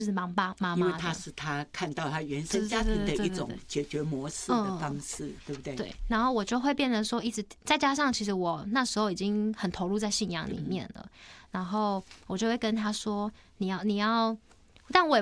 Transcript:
就是忙爸妈妈， 因为他是他看到他原生家庭的一种解决模式的方式，对不对？ 对，然后我就会变成说，一直再加上其实我那时候已经很投入在信仰里面了，然后我就会跟他说，你要，但我也